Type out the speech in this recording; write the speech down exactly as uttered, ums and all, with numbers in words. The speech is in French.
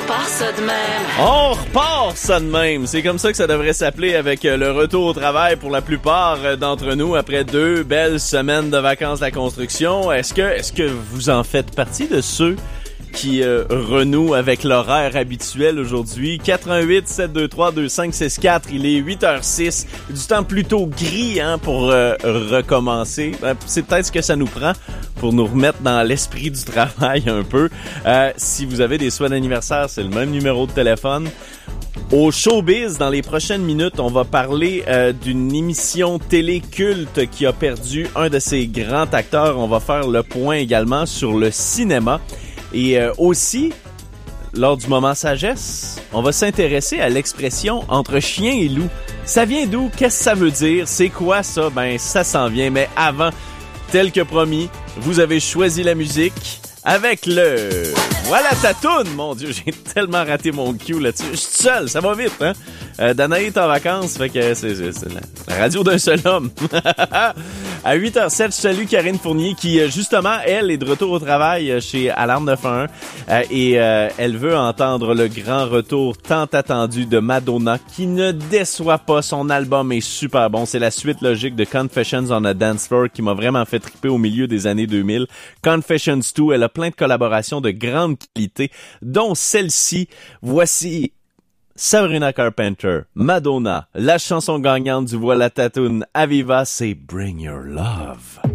repart ça de même. On repart ça de même. C'est comme ça que ça devrait s'appeler avec le retour au travail pour la plupart d'entre nous après deux belles semaines de vacances de la construction. Est-ce que, est-ce que vous en faites partie de ceux qui euh, renouent avec l'horaire habituel aujourd'hui? quatre un huit sept deux trois deux cinq six quatre, il est huit heures six, du temps plutôt gris hein, pour euh, recommencer. Euh, c'est peut-être ce que ça nous prend pour nous remettre dans l'esprit du travail un peu. Euh, si vous avez des souhaits d'anniversaire, c'est le même numéro de téléphone. Au showbiz, dans les prochaines minutes, on va parler euh, d'une émission télé culte qui a perdu un de ses grands acteurs. On va faire le point également sur le cinéma. Et euh, aussi, lors du moment sagesse, on va s'intéresser à l'expression « entre chien et loup ». Ça vient d'où? Qu'est-ce que ça veut dire? C'est quoi ça? Ben, ça s'en vient. Mais avant, tel que promis, vous avez choisi la musique avec le... Voilà ta toune! Mon Dieu, j'ai tellement raté mon cue là-dessus. Je suis seul, ça va vite, hein? Euh, Danae est en vacances, fait que c'est, c'est, c'est la, la radio d'un seul homme. À huit heures sept, je salue Karine Fournier qui, justement, elle, est de retour au travail chez Alarme neuf un un euh, et euh, elle veut entendre le grand retour tant attendu de Madonna qui ne déçoit pas. Son album est super bon. C'est la suite logique de Confessions on a Dance Floor qui m'a vraiment fait triper au milieu des années deux mille. Confessions deux, elle a plein de collaborations de grande qualité, dont celle-ci. Voici Sabrina Carpenter, Madonna, la chanson gagnante du Voilà ta toune Aviva, c'est Bring Your Love.